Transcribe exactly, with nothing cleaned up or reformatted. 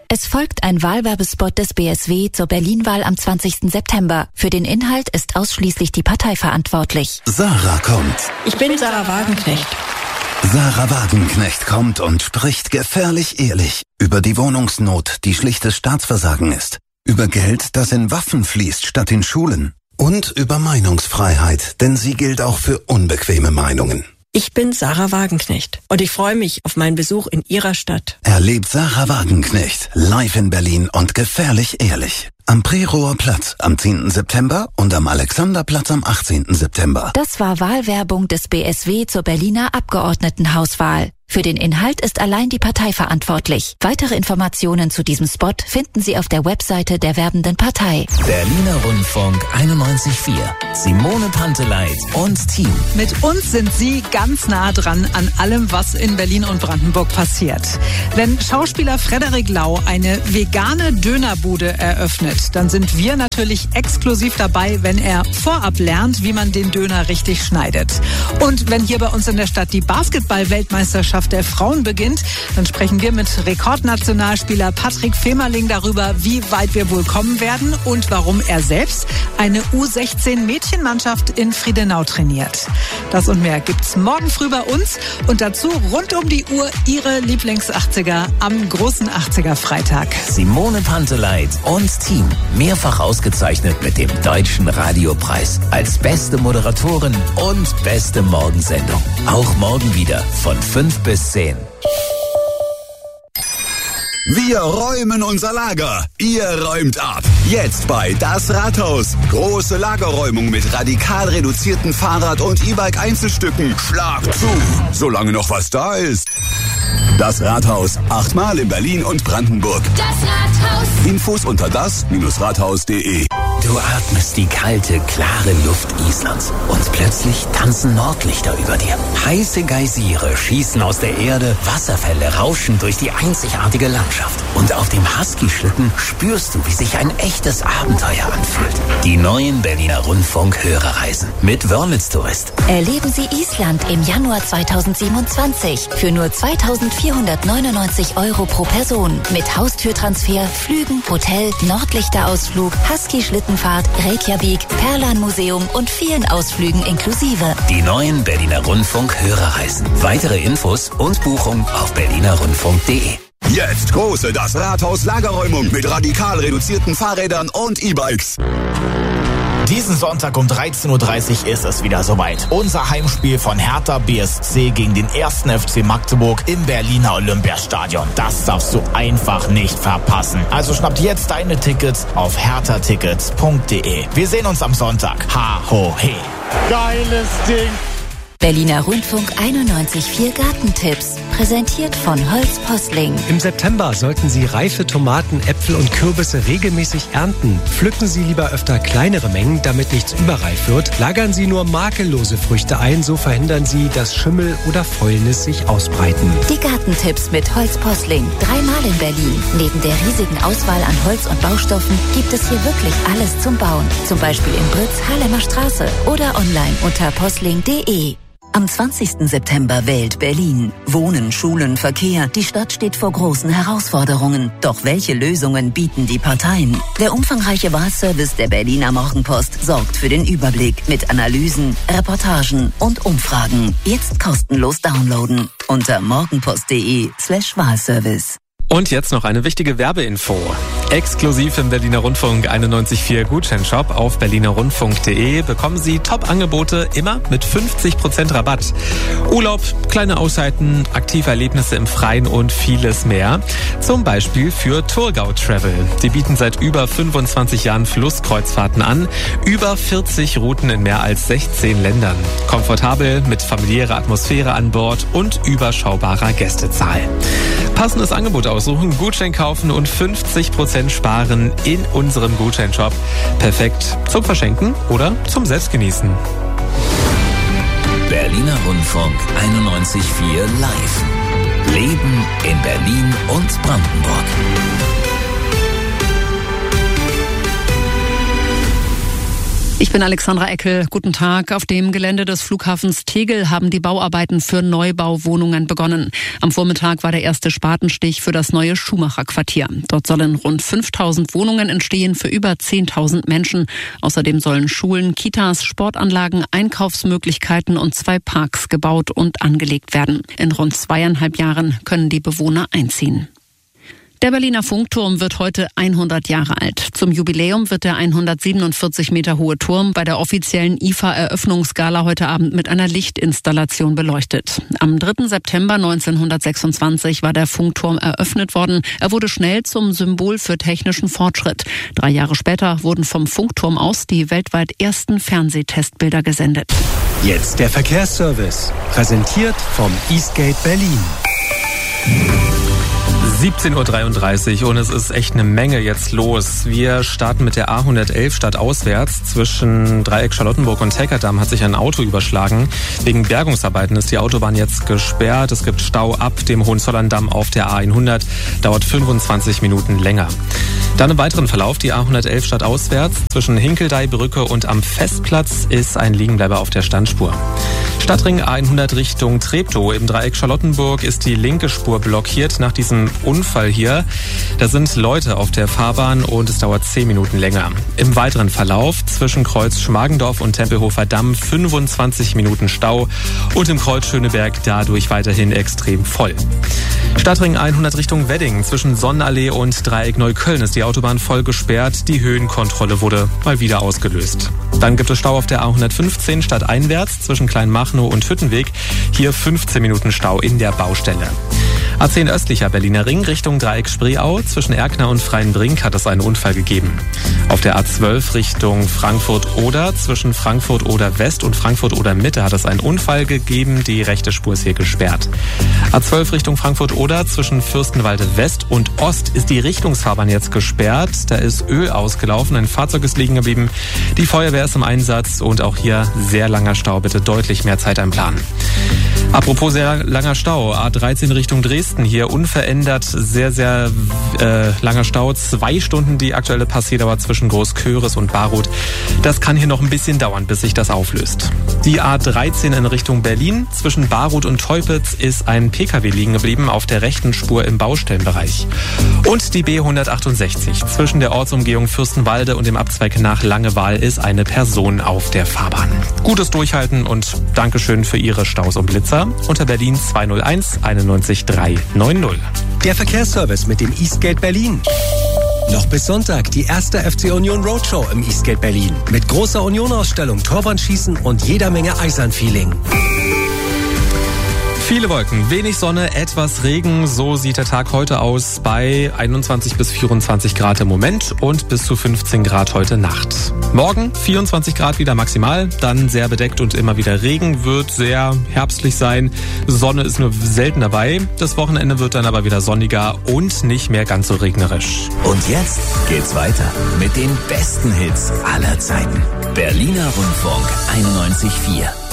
Es folgt ein Wahlwerbespot des B S W zur Berlin-Wahl am zwanzigsten September. Für den Inhalt ist ausschließlich die Partei verantwortlich. Sarah kommt. Ich bin Sarah Wagenknecht. Sarah Wagenknecht kommt und spricht gefährlich ehrlich über die Wohnungsnot, die schlichtes Staatsversagen ist, über Geld, das in Waffen fließt statt in Schulen und über Meinungsfreiheit, denn sie gilt auch für unbequeme Meinungen. Ich bin Sarah Wagenknecht und ich freue mich auf meinen Besuch in Ihrer Stadt. Erlebt Sarah Wagenknecht live in Berlin und gefährlich ehrlich. Am Prerower Platz am zehnten September und am Alexanderplatz am achtzehnten September. Das war Wahlwerbung des B S W zur Berliner Abgeordnetenhauswahl. Für den Inhalt ist allein die Partei verantwortlich. Weitere Informationen zu diesem Spot finden Sie auf der Webseite der werbenden Partei. Berliner Rundfunk einundneunzig Komma vier. Simone Panteleit und Team. Mit uns sind Sie ganz nah dran an allem, was in Berlin und Brandenburg passiert. Wenn Schauspieler Frederik Lau eine vegane Dönerbude eröffnet, dann sind wir natürlich exklusiv dabei, wenn er vorab lernt, wie man den Döner richtig schneidet. Und wenn hier bei uns in der Stadt die Basketball-Weltmeisterschaft der Frauen beginnt, dann sprechen wir mit Rekordnationalspieler Patrick Femerling darüber, wie weit wir wohl kommen werden und warum er selbst eine U sechzehn Mädchenmannschaft in Friedenau trainiert. Das und mehr gibt's morgen früh bei uns und dazu rund um die Uhr Ihre Lieblings-achtziger am großen achtziger-Freitag. Simone Panteleit und Team. Mehrfach ausgezeichnet mit dem Deutschen Radiopreis als beste Moderatorin und beste Morgensendung. Auch morgen wieder von fünf bis zehn. Wir räumen unser Lager. Ihr räumt ab. Jetzt bei Das Rathaus. Große Lagerräumung mit radikal reduzierten Fahrrad- und E-Bike-Einzelstücken. Schlag zu, solange noch was da ist. Das Rathaus. Achtmal in Berlin und Brandenburg. Das Rathaus. Infos unter das Rathaus punkt de. Du atmest die kalte, klare Luft Islands und plötzlich tanzen Nordlichter über dir. Heiße Geysire schießen aus der Erde, Wasserfälle rauschen durch die einzigartige Landschaft. Und auf dem Husky-Schlitten spürst du, wie sich ein echtes Abenteuer anfühlt. Die neuen Berliner Rundfunk-Hörerreisen mit Wörlitz Tourist. Erleben Sie Island im Januar zweitausendsiebenundzwanzig für nur zweitausendvierhundertneunundneunzig Euro pro Person. Mit Haustürtransfer, Flügen, Hotel, Nordlichterausflug, Husky-Schlittenfahrt, Reykjavik, Perlan-Museum und vielen Ausflügen inklusive. Die neuen Berliner Rundfunk-Hörerreisen. Weitere Infos und Buchung auf berliner rundfunk punkt de. Jetzt große Das Rathaus Lagerräumung mit radikal reduzierten Fahrrädern und E-Bikes. Diesen Sonntag um dreizehn Uhr dreißig ist es wieder soweit. Unser Heimspiel von Hertha B S C gegen den ersten F C Magdeburg im Berliner Olympiastadion. Das darfst du einfach nicht verpassen. Also schnappt jetzt deine Tickets auf hertha tickets punkt de. Wir sehen uns am Sonntag. Ha, ho, he. Geiles Ding. Berliner Rundfunk einundneunzig Komma vier Gartentipps. Präsentiert von Holz Postling. Im September sollten Sie reife Tomaten, Äpfel und Kürbisse regelmäßig ernten. Pflücken Sie lieber öfter kleinere Mengen, damit nichts überreif wird. Lagern Sie nur makellose Früchte ein, so verhindern Sie, dass Schimmel oder Fäulnis sich ausbreiten. Die Gartentipps mit Holz Postling. Dreimal in Berlin. Neben der riesigen Auswahl an Holz und Baustoffen gibt es hier wirklich alles zum Bauen. Zum Beispiel in Britz, Harlemer Straße oder online unter postling punkt de. Am zwanzigsten September wählt Berlin. Wohnen, Schulen, Verkehr. Die Stadt steht vor großen Herausforderungen. Doch welche Lösungen bieten die Parteien? Der umfangreiche Wahlservice der Berliner Morgenpost sorgt für den Überblick mit Analysen, Reportagen und Umfragen. Jetzt kostenlos downloaden unter morgenpost punkt de slash Wahlservice. Und jetzt noch eine wichtige Werbeinfo. Exklusiv im Berliner Rundfunk einundneunzig Komma vier Gutscheinshop auf berliner rundfunk punkt de bekommen Sie Top-Angebote immer mit fünfzig Prozent Rabatt. Urlaub, kleine Auszeiten, aktive Erlebnisse im Freien und vieles mehr. Zum Beispiel für Thurgau Travel. Die bieten seit über fünfundzwanzig Jahren Flusskreuzfahrten an. Über vierzig Routen in mehr als sechzehn Ländern. Komfortabel, mit familiärer Atmosphäre an Bord und überschaubarer Gästezahl. Passendes Angebot aussuchen, Gutschein kaufen und fünfzig Prozent sparen in unserem Gutscheinshop. Perfekt zum Verschenken oder zum Selbstgenießen. Berliner Rundfunk einundneunzig Komma vier live. Leben in Berlin und Brandenburg. Ich bin Alexandra Eckel. Guten Tag. Auf dem Gelände des Flughafens Tegel haben die Bauarbeiten für Neubauwohnungen begonnen. Am Vormittag war der erste Spatenstich für das neue Schumacher-Quartier. Dort sollen rund fünftausend Wohnungen entstehen für über zehntausend Menschen. Außerdem sollen Schulen, Kitas, Sportanlagen, Einkaufsmöglichkeiten und zwei Parks gebaut und angelegt werden. In rund zweieinhalb Jahren können die Bewohner einziehen. Der Berliner Funkturm wird heute hundert Jahre alt. Zum Jubiläum wird der hundertsiebenundvierzig Meter hohe Turm bei der offiziellen I F A-Eröffnungsgala heute Abend mit einer Lichtinstallation beleuchtet. Am dritten September neunzehnhundertsechsundzwanzig war der Funkturm eröffnet worden. Er wurde schnell zum Symbol für technischen Fortschritt. Drei Jahre später wurden vom Funkturm aus die weltweit ersten Fernsehtestbilder gesendet. Jetzt der Verkehrsservice, präsentiert vom Eastgate Berlin. siebzehn Uhr dreiunddreißig und es ist echt eine Menge jetzt los. Wir starten mit der A hundertelf stadtauswärts. Zwischen Dreieck Charlottenburg und Täckerdamm hat sich ein Auto überschlagen. Wegen Bergungsarbeiten ist die Autobahn jetzt gesperrt. Es gibt Stau ab dem Hohenzollerndamm auf der A hundert. Dauert fünfundzwanzig Minuten länger. Dann im weiteren Verlauf die A hundertelf stadtauswärts. Zwischen Hinkeldeibrücke und am Festplatz ist ein Liegenbleiber auf der Standspur. Stadtring A hundert Richtung Treptow. Im Dreieck Charlottenburg ist die linke Spur blockiert nach diesem Unfall hier. Da sind Leute auf der Fahrbahn und es dauert zehn Minuten länger. Im weiteren Verlauf zwischen Kreuz Schmargendorf und Tempelhofer Damm fünfundzwanzig Minuten Stau und im Kreuz Schöneberg dadurch weiterhin extrem voll. Stadtring hundert Richtung Wedding. Zwischen Sonnenallee und Dreieck Neukölln ist die Autobahn voll gesperrt. Die Höhenkontrolle wurde mal wieder ausgelöst. Dann gibt es Stau auf der A hundertfünfzehn stadteinwärts zwischen Kleinmachnow und Hüttenweg. Hier fünfzehn Minuten Stau in der Baustelle. A zehn östlicher Berliner Ring Richtung Dreieck Spreeau. Zwischen Erkner und Freienbrink hat es einen Unfall gegeben. Auf der A zwölf Richtung Frankfurt-Oder. Zwischen Frankfurt-Oder West und Frankfurt-Oder Mitte hat es einen Unfall gegeben. Die rechte Spur ist hier gesperrt. A zwölf Richtung Frankfurt-Oder. Zwischen Fürstenwalde West und Ost ist die Richtungsfahrbahn jetzt gesperrt. Da ist Öl ausgelaufen. Ein Fahrzeug ist liegen geblieben. Die Feuerwehr ist im Einsatz und auch hier sehr langer Stau. Bitte deutlich mehr Zeit einplanen. Apropos sehr langer Stau. A dreizehn Richtung Dresden. Hier unverändert sehr, sehr äh, langer Stau. Zwei Stunden die aktuelle Passierdauer zwischen Großköris und Baruth. Das kann hier noch ein bisschen dauern, bis sich das auflöst. Die A dreizehn in Richtung Berlin. Zwischen Baruth und Teupitz ist ein Pkw liegen geblieben auf der rechten Spur im Baustellenbereich. Und die B hundertachtundsechzig. Zwischen der Ortsumgehung Fürstenwalde und dem Abzweig nach Langewahl ist eine Person auf der Fahrbahn. Gutes Durchhalten und Dankeschön für Ihre Staus und Blitzer. Unter Berlin zweihunderteins einundneunzig drei neun null. Der Verkehrsservice mit dem Eastgate Berlin. Noch bis Sonntag die erste F C Union Roadshow im Eastgate Berlin. Mit großer Union-Ausstellung, Torwandschießen und jeder Menge Eisern-Feeling. Viele Wolken, wenig Sonne, etwas Regen. So sieht der Tag heute aus bei einundzwanzig bis vierundzwanzig Grad im Moment und bis zu fünfzehn Grad heute Nacht. Morgen vierundzwanzig Grad wieder maximal, dann sehr bedeckt und immer wieder Regen, wird sehr herbstlich sein. Sonne ist nur selten dabei. Das Wochenende wird dann aber wieder sonniger und nicht mehr ganz so regnerisch. Und jetzt geht's weiter mit den besten Hits aller Zeiten. Berliner Rundfunk einundneunzig Komma vier.